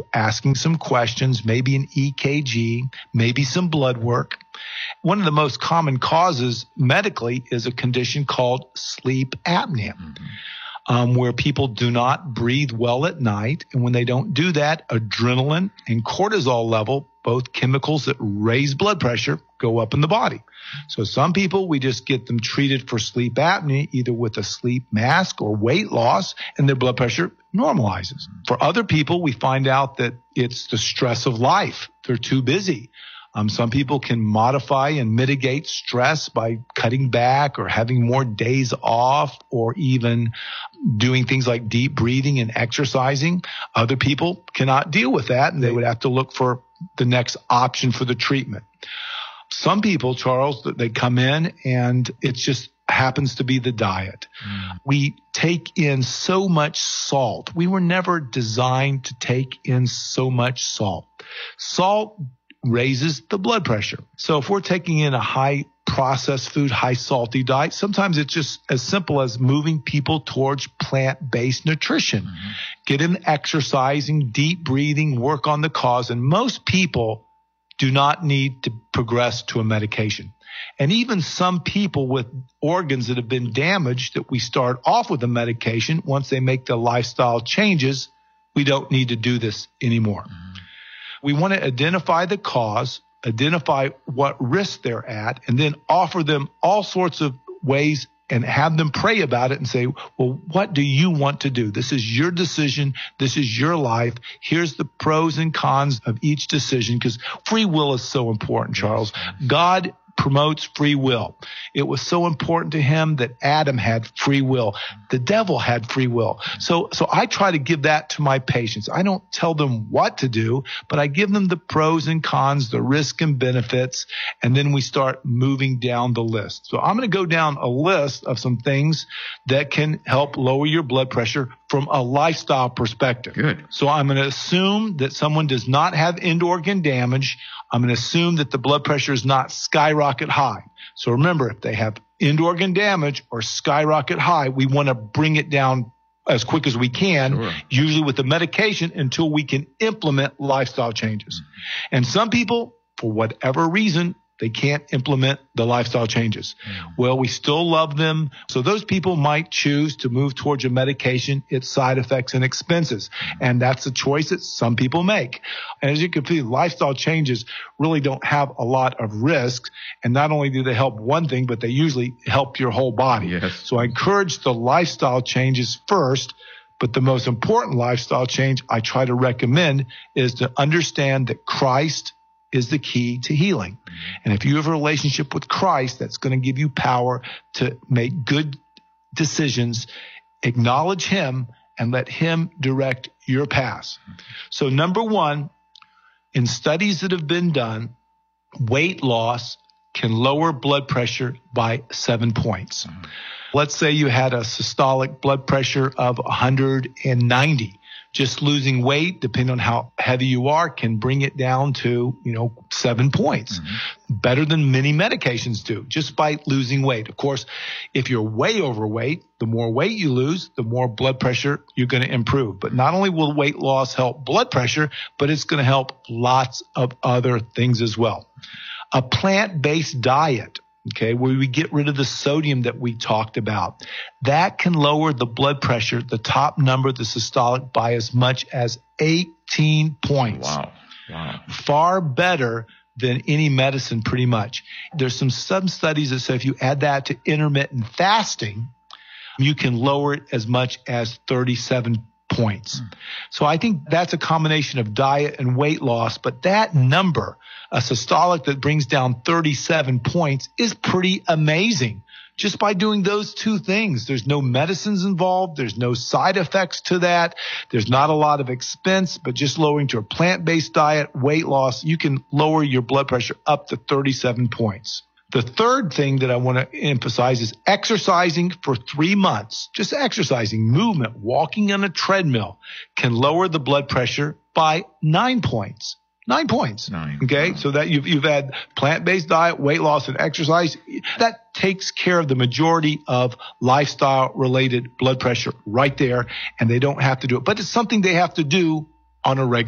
asking some questions, maybe an EKG, maybe some blood work. One of the most common causes medically is a condition called sleep apnea, where people do not breathe well at night. And when they don't do that, adrenaline and cortisol level, both chemicals that raise blood pressure, go up in the body. So some people, we just get them treated for sleep apnea, either with a sleep mask or weight loss, and their blood pressure normalizes. For other people, we find out that it's the stress of life. They're too busy. Some people can modify and mitigate stress by cutting back or having more days off or even doing things like deep breathing and exercising. Other people cannot deal with that, and they would have to look for the next option for the treatment. Some people, Charles, they come in and it just happens to be the diet. We take in so much salt. We were never designed to take in so much salt. Salt raises the blood pressure. So if we're taking in a high processed food, high salty diet, sometimes it's just as simple as moving people towards plant-based nutrition. Get in exercising, deep breathing, work on the cause. And most people do not need to progress to a medication. And even some people with organs that have been damaged that we start off with a medication, once they make the lifestyle changes, we don't need to do this anymore. We want to identify the cause, identify what risk they're at, and then offer them all sorts of ways and have them pray about it and say, well, what do you want to do? This is your decision. This is your life. Here's the pros and cons of each decision, because free will is so important, Charles. God promotes free will. It was so important to him that Adam had free will. The devil had free will. So I try to give that to my patients. I don't tell them what to do, but I give them the pros and cons, the risk and benefits, and then we start moving down the list. So I'm going to go down a list of some things that can help lower your blood pressure from a lifestyle perspective. Good. So I'm going to assume that someone does not have end organ damage. I'm going to assume that the blood pressure is not skyrocket high. So remember, if they have end organ damage or skyrocket high, we want to bring it down as quick as we can, usually with the medication, until we can implement lifestyle changes. And some people, for whatever reason, they can't implement the lifestyle changes. Well, we still love them. So those people might choose to move towards a medication, its side effects and expenses. And that's a choice that some people make. And as you can see, lifestyle changes really don't have a lot of risks. And not only do they help one thing, but they usually help your whole body. Yes. So I encourage the lifestyle changes first. But the most important lifestyle change I try to recommend is to understand that Christ is the key to healing. And if you have a relationship with Christ, that's going to give you power to make good decisions, acknowledge him, and let him direct your path. So number one, in studies that have been done, weight loss can lower blood pressure by 7 points. Let's say you had a systolic blood pressure of 190. Just losing weight, depending on how heavy you are, can bring it down to, 7 points. Better than many medications do, just by losing weight. Of course, if you're way overweight, the more weight you lose, the more blood pressure you're going to improve. But not only will weight loss help blood pressure, but it's going to help lots of other things as well. A plant-based diet, where we get rid of the sodium that we talked about, that can lower the blood pressure, the top number, the systolic, by as much as 18 points. Wow. Far better than any medicine, pretty much. There's some studies that say if you add that to intermittent fasting, you can lower it as much as 37 points. So I think that's a combination of diet and weight loss, but that number, a systolic that brings down 37 points, is pretty amazing. Just by doing those two things. There's no medicines involved. There's no side effects to that. There's not a lot of expense, but just lowering to a plant-based diet, weight loss, you can lower your blood pressure up to 37 points. The third thing that I want to emphasize is exercising for 3 months. Just exercising, movement, walking on a treadmill can lower the blood pressure by 9 points. 9 points. Okay. So that you've had plant-based diet, weight loss, and exercise. That takes care of the majority of lifestyle related blood pressure right there. And they don't have to do it, but it's something they have to do on a regular